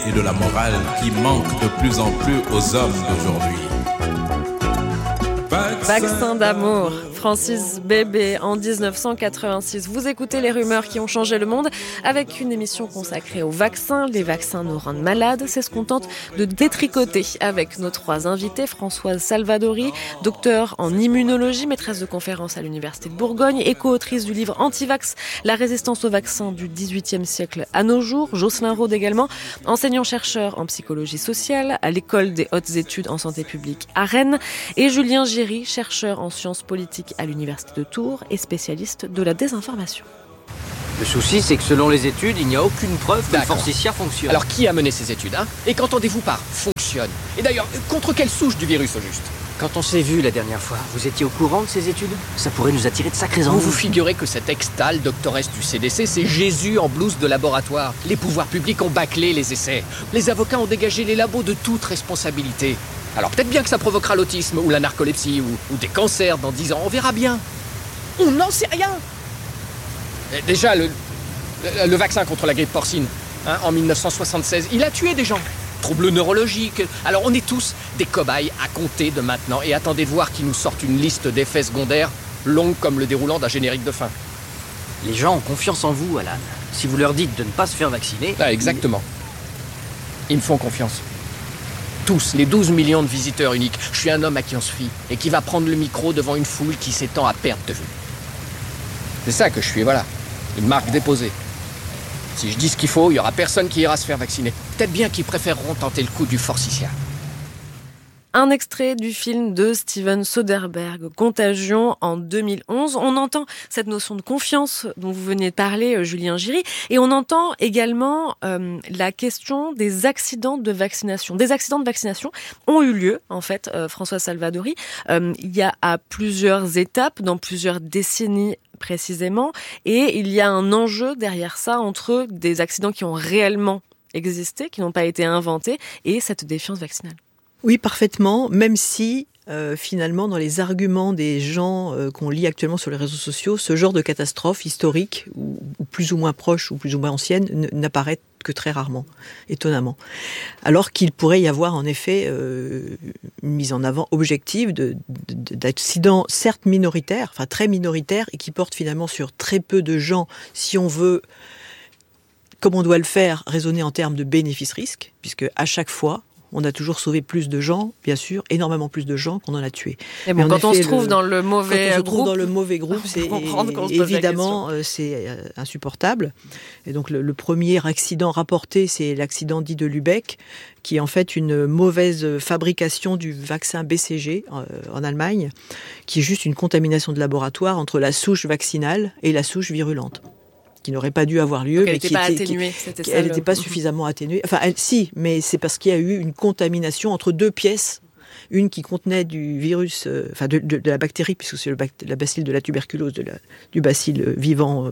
et de la morale qui manquent de plus en plus aux hommes d'aujourd'hui. Vaccin d'amour, Francis Bébé en 1986. Vous écoutez les rumeurs qui ont changé le monde avec une émission consacrée aux vaccins. Les vaccins nous rendent malades, c'est ce qu'on tente de détricoter avec nos trois invités. Françoise Salvadori, docteure en immunologie, maîtresse de conférences à l'Université de Bourgogne et co-autrice du livre Antivax, la résistance aux vaccins du XVIIIe siècle à nos jours. Jocelyn Rode également, enseignant-chercheur en psychologie sociale à l'École des hautes études en santé publique à Rennes. Et Julien Giry, chercheur en sciences politiques à l'Université de Tours et spécialiste de la désinformation. Le souci, c'est que selon les études, il n'y a aucune preuve que le forcicia fonctionne. Alors qui a mené ces études, hein ? Et qu'entendez-vous par « fonctionne » ? Et d'ailleurs, contre quelle souche du virus au juste ? Quand on s'est vu la dernière fois, vous étiez au courant de ces études ? Ça pourrait nous attirer de sacrés ennuis. Vous vous figurez que cette ex-Tal, doctoresse du CDC, c'est Jésus en blouse de laboratoire. Les pouvoirs publics ont bâclé les essais. Les avocats ont dégagé les labos de toute responsabilité. Alors peut-être bien que ça provoquera l'autisme ou la narcolepsie ou des cancers dans 10 ans, on verra bien. On n'en sait rien. Et déjà, le vaccin contre la grippe porcine, en 1976, il a tué des gens. Troubles neurologiques. Alors on est tous des cobayes à compter de maintenant. Et attendez de voir qu'ils nous sortent une liste d'effets secondaires longue comme le déroulant d'un générique de fin. Les gens ont confiance en vous, Alan. Si vous leur dites de ne pas se faire vacciner... Exactement. Ils me font confiance. Tous, les 12 millions de visiteurs uniques. Je suis un homme à qui on se fie et qui va prendre le micro devant une foule qui s'étend à perte de vue. C'est ça que je suis, voilà. Une marque déposée. Si je dis ce qu'il faut, il n'y aura personne qui ira se faire vacciner. Peut-être bien qu'ils préféreront tenter le coup du forcicia. Un extrait du film de Steven Soderbergh, Contagion, en 2011. On entend cette notion de confiance dont vous veniez de parler, Julien Giry, et on entend également la question des accidents de vaccination. Des accidents de vaccination ont eu lieu, en fait, Françoise Salvadori. Il y a à plusieurs étapes, dans plusieurs décennies précisément, et il y a un enjeu derrière ça entre des accidents qui ont réellement existé, qui n'ont pas été inventés, et cette défiance vaccinale. Oui, parfaitement, même si finalement dans les arguments des gens qu'on lit actuellement sur les réseaux sociaux, ce genre de catastrophe historique, ou plus ou moins proche ou plus ou moins ancienne, n'apparaît que très rarement, étonnamment. Alors qu'il pourrait y avoir en effet une mise en avant objective d'accidents certes minoritaires, enfin très minoritaires, et qui portent finalement sur très peu de gens, si on veut, comme on doit le faire, raisonner en termes de bénéfice-risque, puisque à chaque fois, on a toujours sauvé plus de gens, bien sûr, énormément plus de gens qu'on en a tués. Et bon, quand on se trouve dans le mauvais groupe, c'est évidemment c'est insupportable. Et donc le premier accident rapporté, c'est l'accident dit de Lübeck, qui est en fait une mauvaise fabrication du vaccin BCG en Allemagne, qui est juste une contamination de laboratoire entre la souche vaccinale et la souche virulente, qui n'aurait pas dû avoir lieu, mais qui n'était pas suffisamment atténuée. Enfin, si, mais c'est parce qu'il y a eu une contamination entre deux pièces, une qui contenait du virus, de la bactérie, puisque c'est la bacille de la tuberculose, du bacille vivant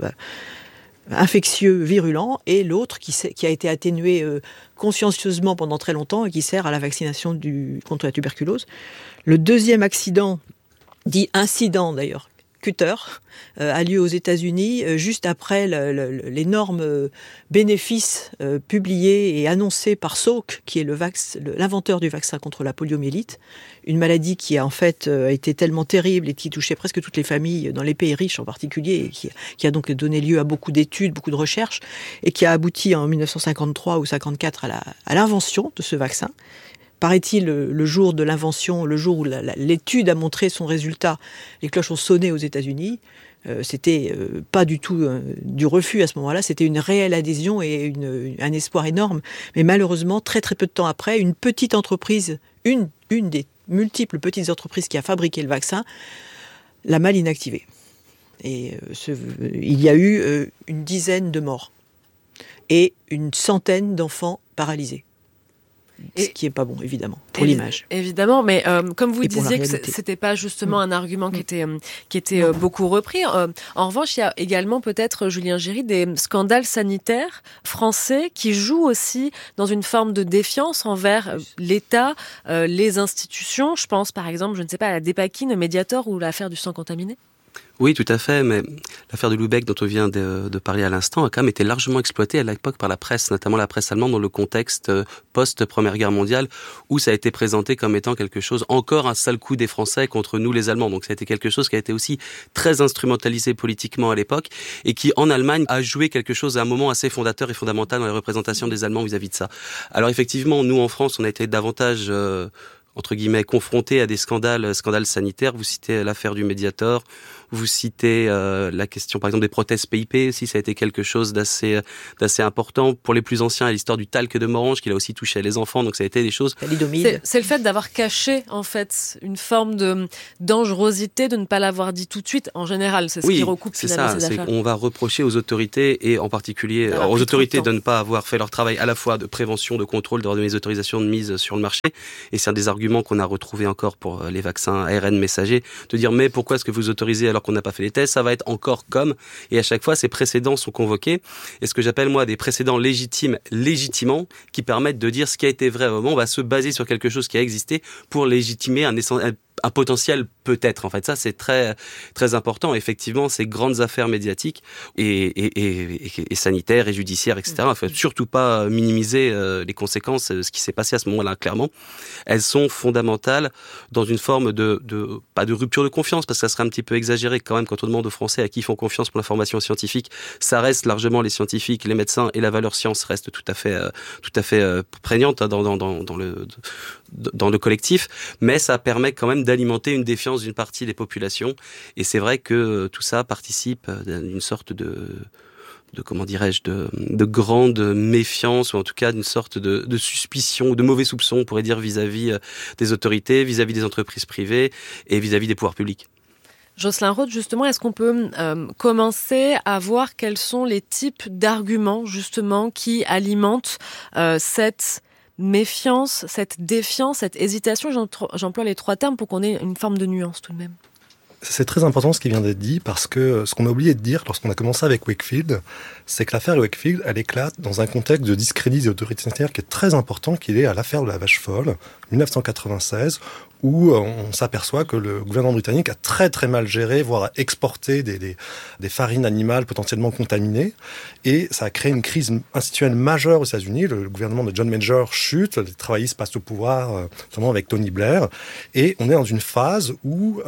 infectieux virulent, et l'autre qui a été atténuée consciencieusement pendant très longtemps et qui sert à la vaccination contre la tuberculose. Le deuxième accident, dit incident d'ailleurs, Cutter, a lieu aux États-Unis juste après l'énorme bénéfice publié et annoncé par Salk, qui est l'inventeur du vaccin contre la poliomyélite, une maladie qui a en fait été tellement terrible et qui touchait presque toutes les familles, dans les pays riches en particulier, et qui a donc donné lieu à beaucoup d'études, beaucoup de recherches, et qui a abouti en 1953 ou 54 à l'invention de ce vaccin. Paraît-il, le jour de l'invention, le jour où l'étude a montré son résultat, les cloches ont sonné aux États-Unis. C'était pas du tout du refus à ce moment-là, c'était une réelle adhésion et un espoir énorme. Mais malheureusement, très très peu de temps après, une petite entreprise, une des multiples petites entreprises qui a fabriqué le vaccin, l'a mal inactivé. Et il y a eu une dizaine de morts et une centaine d'enfants paralysés. Ce qui n'est pas bon, évidemment, pour l'image. Évidemment, mais comme vous disiez que c'était pas justement un argument qui était beaucoup repris. En revanche, il y a également peut-être, Julien Giry, des scandales sanitaires français qui jouent aussi dans une forme de défiance envers l'État, les institutions. Je pense par exemple, je ne sais pas, à la Dépakine, Mediator ou l'affaire du sang contaminé. Oui, tout à fait, mais l'affaire de Lübeck dont on vient de parler à l'instant a quand même été largement exploitée à l'époque par la presse, notamment la presse allemande dans le contexte post-Première Guerre mondiale, où ça a été présenté comme étant quelque chose, encore un sale coup des Français contre nous les Allemands. Donc ça a été quelque chose qui a été aussi très instrumentalisé politiquement à l'époque, et qui en Allemagne a joué quelque chose à un moment assez fondateur et fondamental dans la représentation des Allemands vis-à-vis de ça. Alors effectivement, nous en France, on a été davantage... entre guillemets, confrontés à des scandales sanitaires. Vous citez l'affaire du Mediator, vous citez la question, par exemple, des prothèses PIP aussi, ça a été quelque chose d'assez important. Pour les plus anciens, l'histoire du talc de Morange, qui a aussi touché les enfants, donc ça a été des choses... C'est le fait d'avoir caché, en fait, une forme de dangerosité, de ne pas l'avoir dit tout de suite. En général, c'est ce qui recoupe finalement ces affaires. On va reprocher aux autorités, et en particulier aux autorités, de ne pas avoir fait leur travail à la fois de prévention, de contrôle, d'avoir donné des autorisations de mise sur le marché. Et c'est un des arguments qu'on a retrouvé encore pour les vaccins ARN messagers, de dire mais pourquoi est-ce que vous autorisez alors qu'on n'a pas fait les tests, ça va être encore comme, et à chaque fois ces précédents sont convoqués, et ce que j'appelle moi des précédents légitimants, qui permettent de dire ce qui a été vrai à un moment, on va se baser sur quelque chose qui a existé pour légitimer un potentiel peut-être. En fait, ça c'est très très important. Effectivement, ces grandes affaires médiatiques et sanitaires et judiciaires, etc. Il ne faut surtout pas minimiser les conséquences, ce qui s'est passé à ce moment-là. Clairement, elles sont fondamentales dans une forme pas de rupture de confiance, parce que ça serait un petit peu exagéré quand même quand on demande aux Français à qui ils font confiance pour l'information scientifique. Ça reste largement les scientifiques, les médecins, et la valeur science reste tout à fait prégnante dans le collectif, mais ça permet quand même d'alimenter une défiance d'une partie des populations, et c'est vrai que tout ça participe d'une sorte de grande méfiance, ou en tout cas d'une sorte de suspicion, de mauvais soupçons, on pourrait dire, vis-à-vis des autorités, vis-à-vis des entreprises privées et vis-à-vis des pouvoirs publics. Jocelyn Roth, justement, est-ce qu'on peut commencer à voir quels sont les types d'arguments, justement, qui alimentent cette méfiance, cette défiance, cette hésitation? J'emploie les trois termes pour qu'on ait une forme de nuance tout de même. C'est très important ce qui vient d'être dit, parce que ce qu'on a oublié de dire lorsqu'on a commencé avec Wakefield, c'est que l'affaire Wakefield, elle éclate dans un contexte de discrédit des autorités sanitaires qui est très important, qui est à l'affaire de la vache folle, 1996, où on s'aperçoit que le gouvernement britannique a très très mal géré, voire a exporté des farines animales potentiellement contaminées, et ça a créé une crise institutionnelle majeure aux États-Unis. Le gouvernement de John Major chute, les travaillistes passent au pouvoir, notamment avec Tony Blair, et on est dans une phase où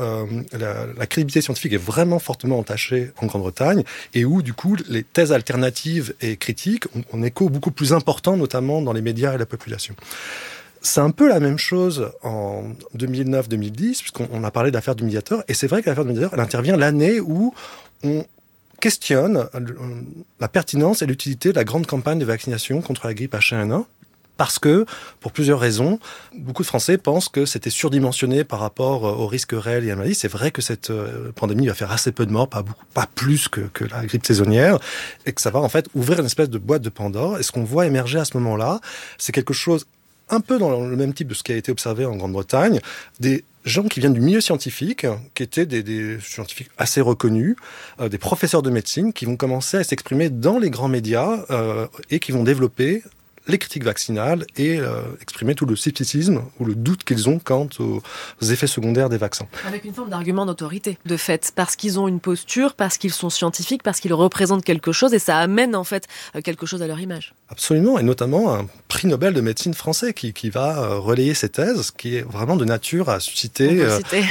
la crédibilité scientifique est vraiment fortement entachée en Grande-Bretagne, et où du coup les thèses alternatives et critiques ont un écho beaucoup plus important, notamment dans les médias et la population. C'est un peu la même chose en 2009-2010, puisqu'on a parlé de l'affaire du Mediator, et c'est vrai que l'affaire du Mediator, elle intervient l'année où on questionne la pertinence et l'utilité de la grande campagne de vaccination contre la grippe H1N1, parce que, pour plusieurs raisons, beaucoup de Français pensent que c'était surdimensionné par rapport aux risques réels et à la maladie. C'est vrai que cette pandémie va faire assez peu de morts, pas plus que la grippe saisonnière, et que ça va en fait ouvrir une espèce de boîte de Pandore. Et ce qu'on voit émerger à ce moment-là, c'est quelque chose un peu dans le même type de ce qui a été observé en Grande-Bretagne, des gens qui viennent du milieu scientifique, qui étaient des scientifiques assez reconnus, des professeurs de médecine, qui vont commencer à s'exprimer dans les grands médias et qui vont développer les critiques vaccinales et exprimer tout le scepticisme ou le doute qu'ils ont quant aux effets secondaires des vaccins. Avec une forme d'argument d'autorité, de fait, parce qu'ils ont une posture, parce qu'ils sont scientifiques, parce qu'ils représentent quelque chose, et ça amène en fait quelque chose à leur image. Absolument, et notamment un prix Nobel de médecine français qui va relayer ces thèses, ce qui est vraiment de nature à susciter...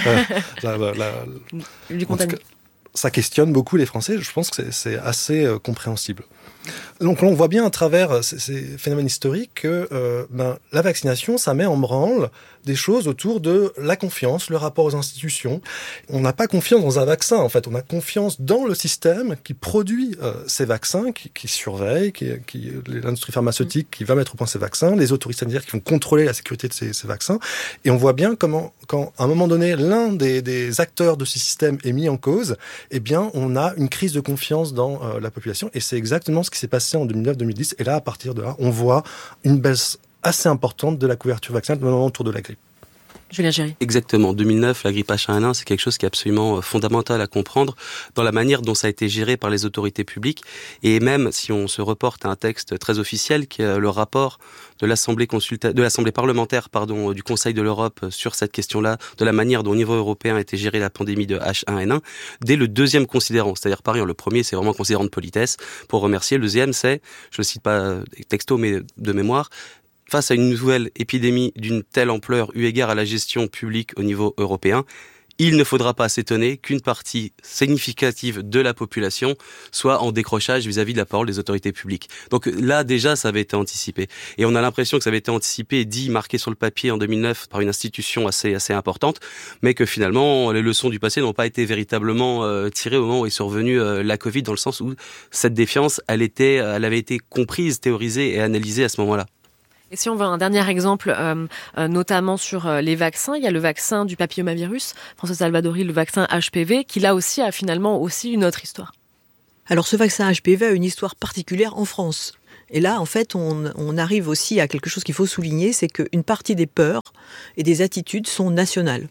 ça questionne beaucoup les Français, je pense que c'est assez compréhensible. Donc on voit bien à travers ces phénomènes historiques que la vaccination, ça met en branle des choses autour de la confiance, le rapport aux institutions. On n'a pas confiance dans un vaccin, en fait. On a confiance dans le système qui produit ces vaccins, qui surveille, l'industrie pharmaceutique qui va mettre au point ces vaccins, les autorités sanitaires qui vont contrôler la sécurité de ces vaccins. Et on voit bien comment, quand à un moment donné, l'un des acteurs de ce système est mis en cause, eh bien, on a une crise de confiance dans la population. Et c'est exactement ce qui s'est passé en 2009-2010. Et là, à partir de là, on voit une baisse assez importante de la couverture vaccinale, notamment autour de la grippe. Julien Géry. Exactement. 2009, la grippe H1N1, c'est quelque chose qui est absolument fondamental à comprendre dans la manière dont ça a été géré par les autorités publiques. Et même si on se reporte à un texte très officiel, qui est le rapport de l'Assemblée parlementaire, du Conseil de l'Europe sur cette question-là, de la manière dont au niveau européen a été gérée la pandémie de H1N1, dès le deuxième considérant. C'est-à-dire, par exemple, le premier, c'est vraiment considérant de politesse, pour remercier. Le deuxième, c'est, je ne cite pas texto, mais de mémoire, face à une nouvelle épidémie d'une telle ampleur eu égard à la gestion publique au niveau européen, il ne faudra pas s'étonner qu'une partie significative de la population soit en décrochage vis-à-vis de la parole des autorités publiques. Donc là, déjà, ça avait été anticipé. Et on a l'impression que ça avait été anticipé, dit, marqué sur le papier en 2009 par une institution assez importante, mais que finalement, les leçons du passé n'ont pas été véritablement tirées au moment où est survenue la Covid, dans le sens où cette défiance, elle avait été comprise, théorisée et analysée à ce moment-là. Et si on veut un dernier exemple, notamment sur les vaccins, il y a le vaccin du papillomavirus, François Salvadori, le vaccin HPV, qui là aussi a finalement aussi une autre histoire. Alors ce vaccin HPV a une histoire particulière en France. Et là, en fait, on arrive aussi à quelque chose qu'il faut souligner, c'est qu'une partie des peurs et des attitudes sont nationales.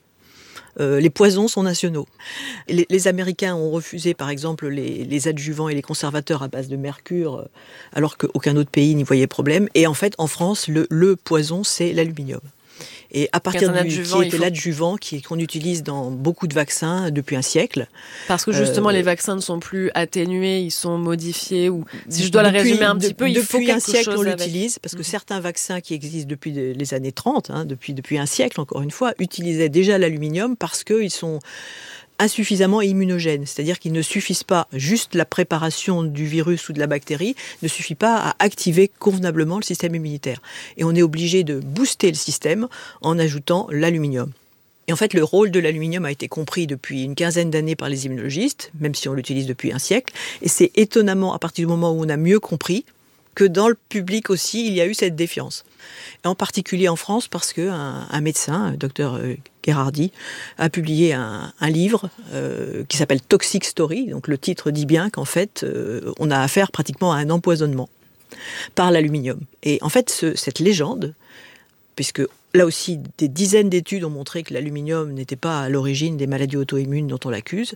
Les poisons sont nationaux. Les Américains ont refusé, par exemple, les adjuvants et les conservateurs à base de mercure, alors qu'aucun autre pays n'y voyait problème. Et en fait, en France, le poison, c'est l'aluminium. Et à partir l'adjuvant qu'on utilise dans beaucoup de vaccins depuis un siècle. Parce que justement, les vaccins ne sont plus atténués, ils sont modifiés. Ou si je dois le résumer un petit peu, il faut quelque chose. Depuis un siècle, on l'utilise parce que certains vaccins qui existent depuis les années 30, depuis un siècle encore une fois, utilisaient déjà l'aluminium parce qu'ils sont insuffisamment immunogènes, c'est-à-dire qu'ils ne suffisent pas, juste la préparation du virus ou de la bactérie ne suffit pas à activer convenablement le système immunitaire. Et on est obligé de booster le système en ajoutant l'aluminium. Et en fait, le rôle de l'aluminium a été compris depuis une quinzaine d'années par les immunologistes, même si on l'utilise depuis un siècle. Et c'est étonnamment, à partir du moment où on a mieux compris, que dans le public aussi, il y a eu cette défiance. Et en particulier en France, parce qu'un médecin, Dr Gherardi, a publié un livre qui s'appelle Toxic Story. Donc le titre dit bien qu'en fait, on a affaire pratiquement à un empoisonnement par l'aluminium. Et en fait, cette légende, puisque là aussi, des dizaines d'études ont montré que l'aluminium n'était pas à l'origine des maladies auto-immunes dont on l'accuse,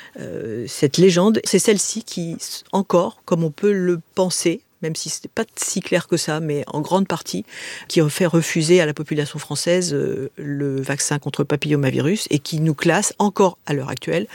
cette légende, c'est celle-ci qui, encore, comme on peut le penser, même si ce n'est pas si clair que ça, mais en grande partie, qui a fait refuser à la population française le vaccin contre le papillomavirus et qui nous classe encore à l'heure actuelle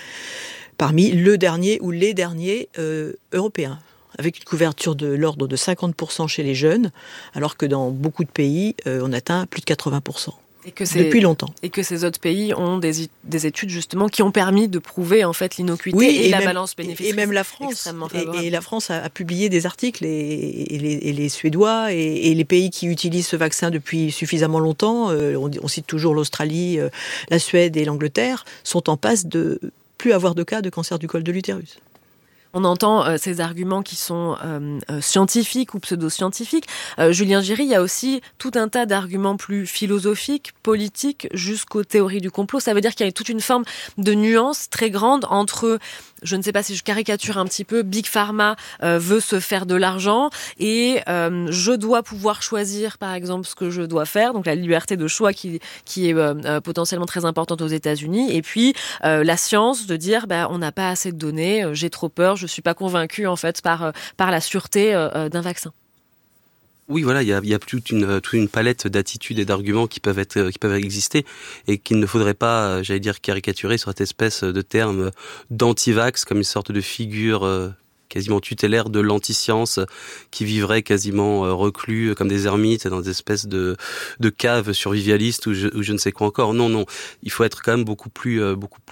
parmi le dernier ou les derniers européens, avec une couverture de l'ordre de 50% chez les jeunes, alors que dans beaucoup de pays, on atteint plus de 80%. Depuis longtemps. Et que ces autres pays ont des études justement qui ont permis de prouver en fait l'innocuité et la balance bénéfice. Et même la France. Et la France a publié des articles et les Suédois et les pays qui utilisent ce vaccin depuis suffisamment longtemps, on cite toujours l'Australie, la Suède et l'Angleterre, sont en passe de plus avoir de cas de cancer du col de l'utérus. On entend ces arguments qui sont scientifiques ou pseudo-scientifiques. Julien Géry, il y a aussi tout un tas d'arguments plus philosophiques, politiques, jusqu'aux théories du complot. Ça veut dire qu'il y a toute une forme de nuance très grande entre, je ne sais pas si je caricature un petit peu, Big Pharma veut se faire de l'argent et je dois pouvoir choisir, par exemple, ce que je dois faire. Donc la liberté de choix qui est potentiellement très importante aux États-Unis. Et puis la science de dire, on n'a pas assez de données, j'ai trop peur, je suis pas convaincu en fait par la sûreté d'un vaccin. Oui, voilà, il y a toute une palette d'attitudes et d'arguments qui peuvent exister et qu'il ne faudrait pas, caricaturer sur cette espèce de terme d'anti-vax comme une sorte de figure quasiment tutélaire de l'anti-science qui vivrait quasiment reclus comme des ermites dans des espèces de caves survivalistes ou je ne sais quoi encore. Non, il faut être quand même beaucoup plus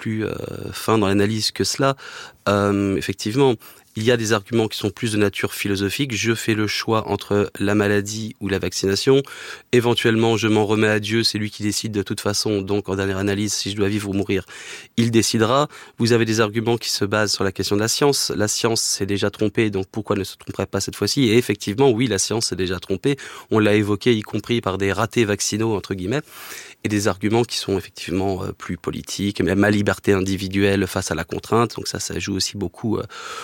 fin dans l'analyse que cela. Effectivement, il y a des arguments qui sont plus de nature philosophique. Je fais le choix entre la maladie ou la vaccination. Éventuellement, je m'en remets à Dieu. C'est lui qui décide de toute façon. Donc, en dernière analyse, si je dois vivre ou mourir, il décidera. Vous avez des arguments qui se basent sur la question de la science. La science s'est déjà trompée, donc pourquoi ne se tromperait pas cette fois-ci? Et effectivement, oui, la science s'est déjà trompée. On l'a évoqué, y compris par des ratés vaccinaux, entre guillemets. Et des arguments qui sont effectivement plus politiques, même ma liberté individuelle face à la contrainte. Donc ça joue aussi beaucoup aux États-Unis.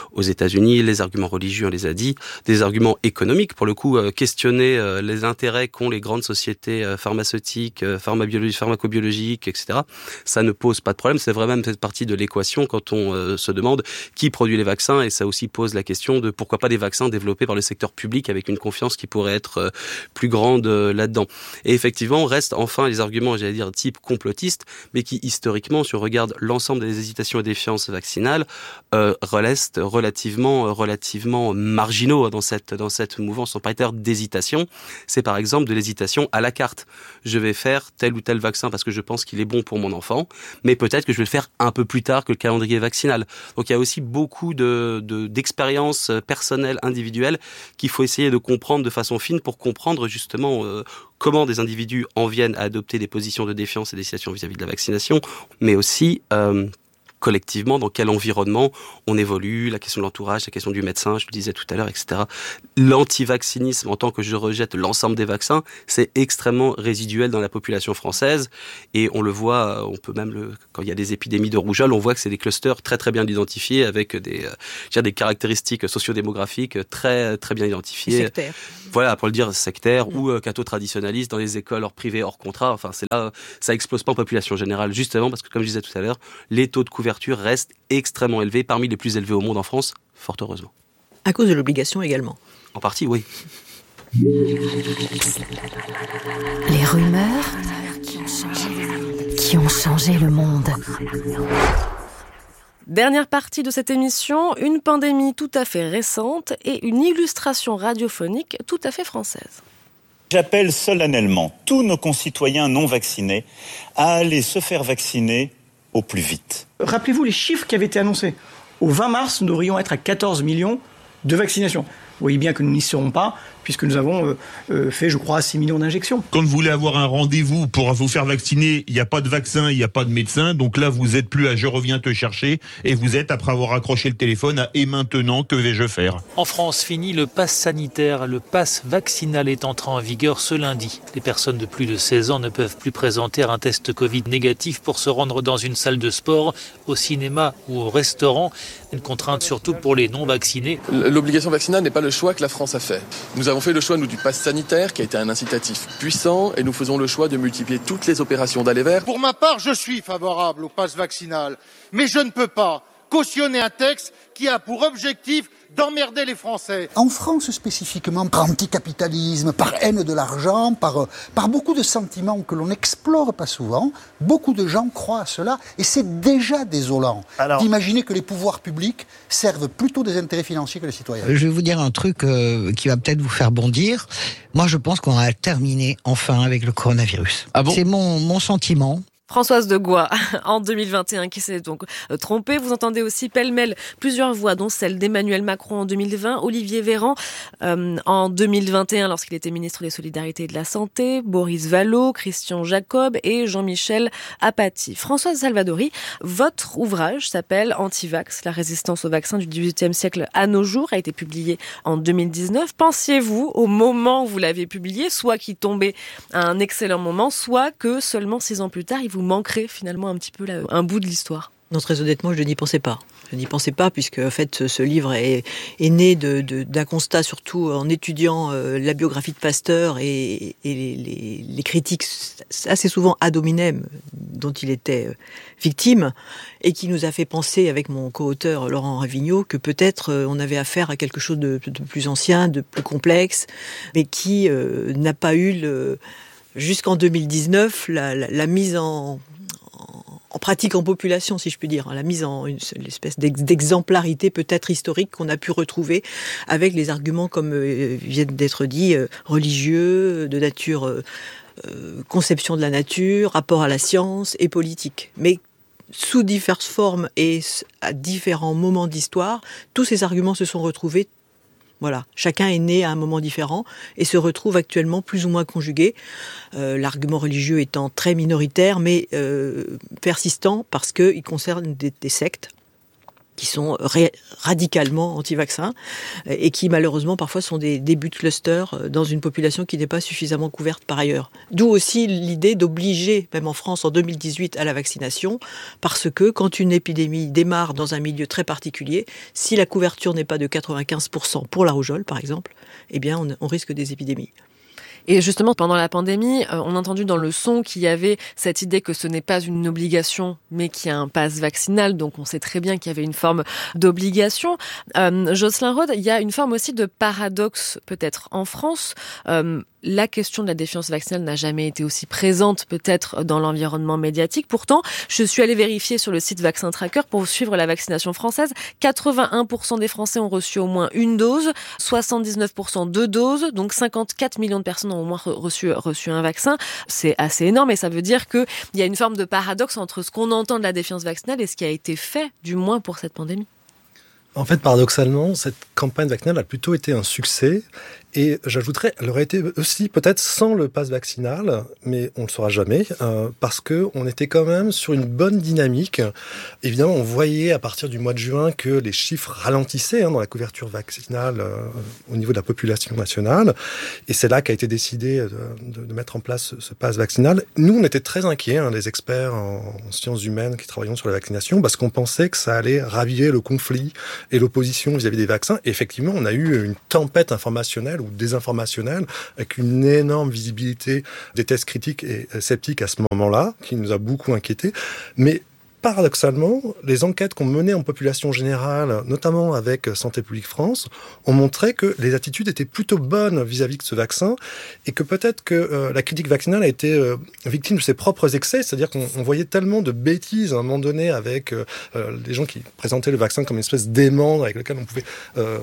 États-Unis, les arguments religieux, on les a dit, des arguments économiques, pour le coup, questionner les intérêts qu'ont les grandes sociétés pharmaceutiques, pharmacobiologiques, etc. Ça ne pose pas de problème, c'est vraiment cette partie de l'équation quand on se demande qui produit les vaccins, et ça aussi pose la question de pourquoi pas des vaccins développés par le secteur public avec une confiance qui pourrait être plus grande là-dedans. Et effectivement, restent enfin les arguments, j'allais dire, type complotiste, mais qui historiquement, si on regarde l'ensemble des hésitations et défiances vaccinales, restent relativement marginaux dans cette mouvance. On parle d'ailleurs d'hésitation. C'est par exemple de l'hésitation à la carte. Je vais faire tel ou tel vaccin parce que je pense qu'il est bon pour mon enfant, mais peut-être que je vais le faire un peu plus tard que le calendrier vaccinal. Donc il y a aussi beaucoup d'expériences personnelles, individuelles, qu'il faut essayer de comprendre de façon fine pour comprendre justement comment des individus en viennent à adopter des positions de défiance et d'hésitation vis-à-vis de la vaccination, mais aussi collectivement, dans quel environnement on évolue, la question de l'entourage, la question du médecin, je le disais tout à l'heure, etc. L'antivaccinisme, en tant que je rejette l'ensemble des vaccins, c'est extrêmement résiduel dans la population française, et on le voit, on peut même, quand il y a des épidémies de rougeole, on voit que c'est des clusters très très bien identifiés, avec des caractéristiques sociodémographiques très très bien identifiées. Sectaire. Voilà, pour le dire, sectaire ou catho-traditionnaliste dans les écoles hors privées, hors contrat. Enfin, c'est là, ça explose pas en population générale, justement parce que, comme je disais tout à l'heure, les taux de couverture restent extrêmement élevés, parmi les plus élevés au monde en France, fort heureusement. À cause de l'obligation également. En partie, oui. Les rumeurs qui ont changé le monde. Dernière partie de cette émission, une pandémie tout à fait récente et une illustration radiophonique tout à fait française. J'appelle solennellement tous nos concitoyens non vaccinés à aller se faire vacciner au plus vite. Rappelez-vous les chiffres qui avaient été annoncés. Au 20 mars, nous devrions être à 14 millions de vaccinations. Vous voyez bien que nous n'y serons pas, puisque nous avons fait, je crois, 6 millions d'injections. Quand vous voulez avoir un rendez-vous pour vous faire vacciner, il n'y a pas de vaccin, il n'y a pas de médecin, donc là, vous n'êtes plus à « je reviens te chercher » et vous êtes, après avoir accroché le téléphone, à « et maintenant, que vais-je faire ?» En France, fini le pass sanitaire. Le pass vaccinal est entré en vigueur ce lundi. Les personnes de plus de 16 ans ne peuvent plus présenter un test Covid négatif pour se rendre dans une salle de sport, au cinéma ou au restaurant. Une contrainte surtout pour les non-vaccinés. L'obligation vaccinale n'est pas le choix que la France a fait. Nous avons fait le choix, nous, du pass sanitaire, qui a été un incitatif puissant, et nous faisons le choix de multiplier toutes les opérations d'aller vers. Pour ma part, je suis favorable au pass vaccinal, mais je ne peux pas cautionner un texte qui a pour objectif d'emmerder les Français. En France spécifiquement, par anticapitalisme, par haine de l'argent, par beaucoup de sentiments que l'on n'explore pas souvent, beaucoup de gens croient à cela, et c'est déjà désolant d'imaginer que les pouvoirs publics servent plutôt des intérêts financiers que les citoyens. Je vais vous dire un truc qui va peut-être vous faire bondir. Moi, je pense qu'on a terminé enfin avec le coronavirus. Ah bon ? C'est mon sentiment. Françoise de Gois, en 2021, qui s'est donc trompée. Vous entendez aussi pêle-mêle plusieurs voix, dont celle d'Emmanuel Macron en 2020, Olivier Véran en 2021, lorsqu'il était ministre des Solidarités et de la Santé, Boris Vallaud, Christian Jacob et Jean-Michel Apathy. Françoise Salvadori, votre ouvrage s'appelle Antivax, la résistance au vaccin du XVIIIe siècle à nos jours, a été publié en 2019. Pensiez-vous, au moment où vous l'avez publié, soit qu'il tombait à un excellent moment, soit que seulement 6 ans plus tard, il vous manquerait finalement un petit peu un bout de l'histoire? Non, très honnêtement, je n'y pensais pas. Je n'y pensais pas, puisque en fait, ce livre est né d'un constat, surtout en étudiant la biographie de Pasteur et les critiques assez souvent ad hominem dont il était victime, et qui nous a fait penser, avec mon co-auteur Laurent Ravigno, que peut-être on avait affaire à quelque chose de plus ancien, de plus complexe, mais qui n'a pas eu jusqu'en 2019 la mise en pratique en population, si je puis dire, la mise en une espèce d'exemplarité peut-être historique qu'on a pu retrouver avec les arguments, comme viennent d'être dit, religieux, de nature conception de la nature, rapport à la science et politique. Mais sous diverses formes et à différents moments d'histoire, tous ces arguments se sont retrouvés. Voilà, chacun est né à un moment différent et se retrouve actuellement plus ou moins conjugué. L'argument religieux étant très minoritaire, mais persistant parce qu'il concerne des sectes qui sont radicalement anti-vaccins et qui malheureusement parfois sont des débuts de cluster dans une population qui n'est pas suffisamment couverte par ailleurs. D'où aussi l'idée d'obliger, même en France en 2018, à la vaccination, parce que quand une épidémie démarre dans un milieu très particulier, si la couverture n'est pas de 95% pour la rougeole par exemple, eh bien on risque des épidémies. Et justement, pendant la pandémie, on a entendu dans le son qu'il y avait cette idée que ce n'est pas une obligation, mais qu'il y a un pass vaccinal. Donc, on sait très bien qu'il y avait une forme d'obligation. Jocelyne Rode, il y a une forme aussi de paradoxe, peut-être, en France. La question de la défiance vaccinale n'a jamais été aussi présente, peut-être, dans l'environnement médiatique. Pourtant, je suis allée vérifier sur le site Vaccin Tracker pour suivre la vaccination française. 81% des Français ont reçu au moins une dose, 79% 2 doses, donc 54 millions de personnes ont au moins reçu un vaccin. C'est assez énorme et ça veut dire qu'il y a une forme de paradoxe entre ce qu'on entend de la défiance vaccinale et ce qui a été fait, du moins pour cette pandémie. En fait, paradoxalement, cette campagne vaccinale a plutôt été un succès. Et j'ajouterais, elle aurait été aussi peut-être sans le pass vaccinal, mais on ne le saura jamais, parce que on était quand même sur une bonne dynamique. Évidemment, on voyait à partir du mois de juin que les chiffres ralentissaient dans la couverture vaccinale au niveau de la population nationale. Et c'est là qu'a été décidé de mettre en place ce pass vaccinal. Nous, on était très inquiets, les experts en sciences humaines qui travaillons sur la vaccination, parce qu'on pensait que ça allait raviver le conflit et l'opposition vis-à-vis des vaccins. Et effectivement, on a eu une tempête informationnelle ou désinformationnelle, avec une énorme visibilité des tests critiques et sceptiques à ce moment-là, qui nous a beaucoup inquiétés. Mais paradoxalement, les enquêtes qu'on menait en population générale, notamment avec Santé publique France, ont montré que les attitudes étaient plutôt bonnes vis-à-vis de ce vaccin et que peut-être que la critique vaccinale a été victime de ses propres excès, c'est-à-dire qu'on voyait tellement de bêtises à un moment donné avec les gens qui présentaient le vaccin comme une espèce d'aimant avec lequel on pouvait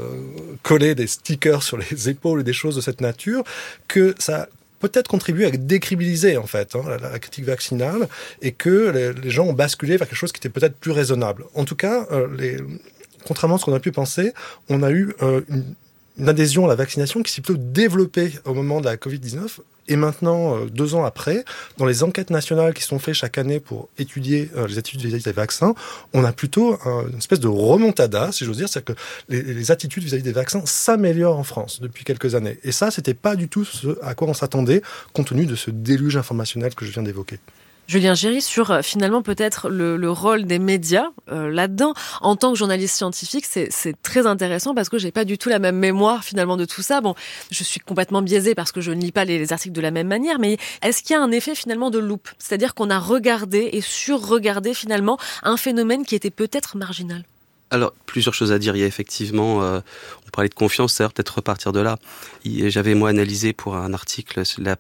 coller des stickers sur les épaules et des choses de cette nature, que ça peut-être contribuer à décribiliser en fait la critique vaccinale et que les gens ont basculé vers quelque chose qui était peut-être plus raisonnable. En tout cas, contrairement à ce qu'on a pu penser, on a eu une adhésion à la vaccination qui s'est plutôt développée au moment de la Covid-19 et maintenant, 2 ans après, dans les enquêtes nationales qui sont faites chaque année pour étudier les attitudes vis-à-vis des vaccins, on a plutôt une espèce de remontada, si j'ose dire, c'est-à-dire que les attitudes vis-à-vis des vaccins s'améliorent en France depuis quelques années. Et ça, c'était pas du tout ce à quoi on s'attendait, compte tenu de ce déluge informationnel que je viens d'évoquer. Julien Géry, sur finalement peut-être le rôle des médias là-dedans. En tant que journaliste scientifique, c'est très intéressant parce que j'ai pas du tout la même mémoire finalement de tout ça. Bon, je suis complètement biaisée parce que je ne lis pas les articles de la même manière, mais est-ce qu'il y a un effet finalement de loupe ? C'est-à-dire qu'on a regardé et sur-regardé finalement un phénomène qui était peut-être marginal ? Alors, plusieurs choses à dire. Il y a effectivement, on parlait de confiance, c'est-à-dire peut-être repartir de là. J'avais, moi, analysé pour un article la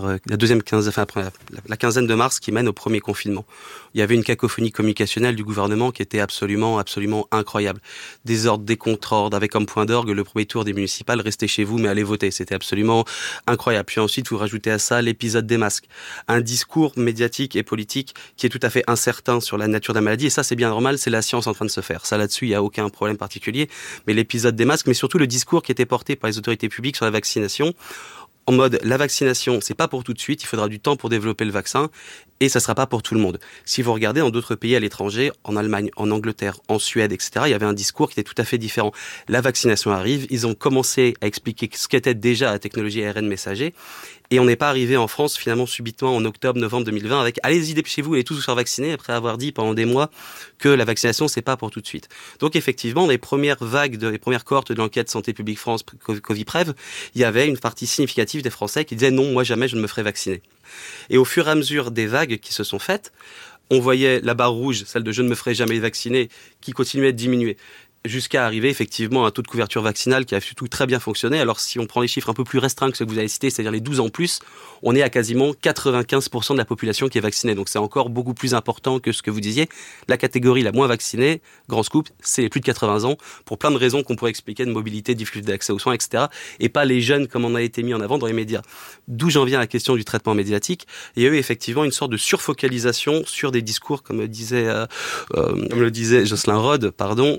quinzaine de mars qui mène au premier confinement. Il y avait une cacophonie communicationnelle du gouvernement qui était absolument incroyable. Des ordres, des contre-ordres, avec comme point d'orgue le premier tour des municipales, restez chez vous, mais allez voter. C'était absolument incroyable. Puis ensuite, vous rajoutez à ça l'épisode des masques. Un discours médiatique et politique qui est tout à fait incertain sur la nature de la maladie. Et ça, c'est bien normal, c'est la science en train de se faire. Ça, là-dessus, il n'y a aucun problème particulier. Mais l'épisode des masques, mais surtout le discours qui était porté par les autorités publiques sur la vaccination, en mode, la vaccination, c'est pas pour tout de suite, il faudra du temps pour développer le vaccin, et ça sera pas pour tout le monde. Si vous regardez dans d'autres pays à l'étranger, en Allemagne, en Angleterre, en Suède, etc., il y avait un discours qui était tout à fait différent. La vaccination arrive, ils ont commencé à expliquer ce qu'était déjà la technologie ARN messager, et on n'est pas arrivé en France, finalement, subitement, en octobre-novembre 2020, avec « allez-y, dépêchez-vous, allez tous vous faire vacciner », après avoir dit pendant des mois que la vaccination, c'est pas pour tout de suite. Donc, effectivement, les premières cohortes de l'enquête Santé publique France, Coviprev, il y avait une partie significative des Français qui disaient « non, moi jamais je ne me ferai vacciner ». Et au fur et à mesure des vagues qui se sont faites, on voyait la barre rouge, celle de « je ne me ferai jamais vacciner », qui continuait de diminuer, jusqu'à arriver effectivement à un taux de couverture vaccinale qui a surtout très bien fonctionné. Alors si on prend les chiffres un peu plus restreints que ceux que vous avez cités, c'est-à-dire les 12 ans plus, on est à quasiment 95% de la population qui est vaccinée. Donc c'est encore beaucoup plus important que ce que vous disiez. La catégorie la moins vaccinée, grand scoop, c'est les plus de 80 ans, pour plein de raisons qu'on pourrait expliquer, de mobilité, difficulté d'accès aux soins, etc. Et pas les jeunes comme on a été mis en avant dans les médias. D'où j'en viens à la question du traitement médiatique. Il y a eu effectivement une sorte de surfocalisation sur des discours, comme le disait Jocelyne Rode,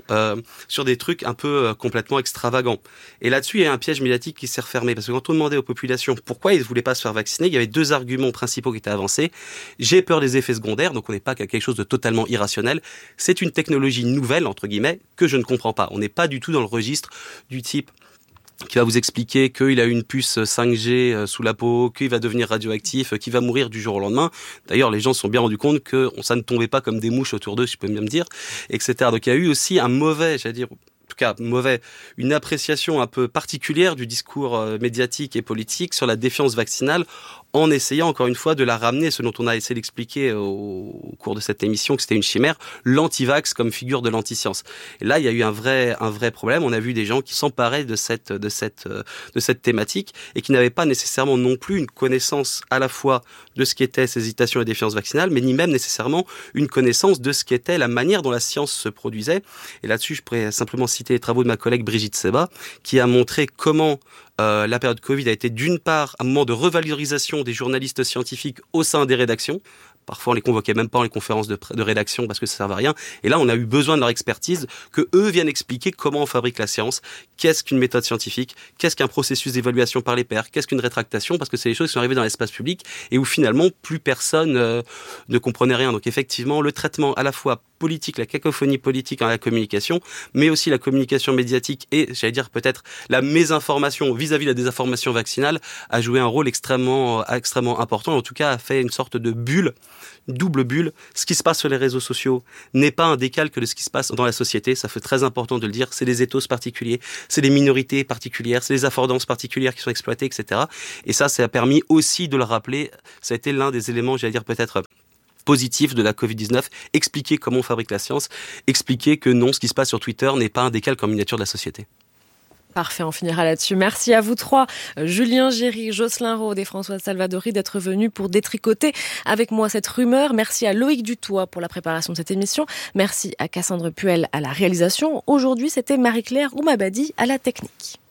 sur des trucs un peu complètement extravagants. Et là-dessus, il y a un piège médiatique qui s'est refermé, parce que quand on demandait aux populations pourquoi ils ne voulaient pas se faire vacciner, il y avait 2 arguments principaux qui étaient avancés. J'ai peur des effets secondaires, donc on n'est pas qu'à quelque chose de totalement irrationnel. C'est une technologie nouvelle, entre guillemets, que je ne comprends pas. On n'est pas du tout dans le registre du type qui va vous expliquer qu'il a une puce 5G sous la peau, qu'il va devenir radioactif, qu'il va mourir du jour au lendemain. D'ailleurs, les gens se sont bien rendus compte que ça ne tombait pas comme des mouches autour d'eux, si je peux bien me dire, etc. Donc il y a eu aussi un mauvais, une appréciation un peu particulière du discours médiatique et politique sur la défiance vaccinale, en essayant encore une fois de la ramener, ce dont on a essayé d'expliquer au cours de cette émission, que c'était une chimère, l'anti-vax comme figure de l'anti-science. Et là, il y a eu un vrai problème. On a vu des gens qui s'emparaient de cette thématique et qui n'avaient pas nécessairement non plus une connaissance à la fois de ce qu'étaient ces hésitations et défiances vaccinales, mais ni même nécessairement une connaissance de ce qu'était la manière dont la science se produisait. Et là-dessus, je pourrais simplement citer les travaux de ma collègue Brigitte Seba, qui a montré comment la période Covid a été d'une part un moment de revalorisation des journalistes scientifiques au sein des rédactions. Parfois, on les convoquait même pas en les conférences de rédaction parce que ça servait à rien. Et là, on a eu besoin de leur expertise, que eux viennent expliquer comment on fabrique la science, qu'est-ce qu'une méthode scientifique, qu'est-ce qu'un processus d'évaluation par les pairs, qu'est-ce qu'une rétractation, parce que c'est des choses qui sont arrivées dans l'espace public et où finalement plus personne ne comprenait rien. Donc effectivement, le traitement à la fois politique, la cacophonie politique dans la communication, mais aussi la communication médiatique et, j'allais dire peut-être, la mésinformation vis-à-vis de la désinformation vaccinale a joué un rôle extrêmement important. En tout cas, a fait une sorte de bulle, une double bulle. Ce qui se passe sur les réseaux sociaux n'est pas un décalque de ce qui se passe dans la société. Ça fait très important de le dire. C'est des ethos particuliers, c'est des minorités particulières, c'est des affordances particulières qui sont exploitées, etc. Et ça a permis aussi de le rappeler. Ça a été l'un des éléments, j'allais dire peut-être, positif de la Covid-19, expliquer comment on fabrique la science, expliquer que non, ce qui se passe sur Twitter n'est pas un décalque en miniature de la société. Parfait, on finira là-dessus. Merci à vous trois, Julien Géry, Jocelyn Rode et François Salvadori, d'être venus pour détricoter avec moi cette rumeur. Merci à Loïc Dutoit pour la préparation de cette émission. Merci à Cassandre Puel à la réalisation. Aujourd'hui, c'était Marie-Claire Oumabadi à la technique.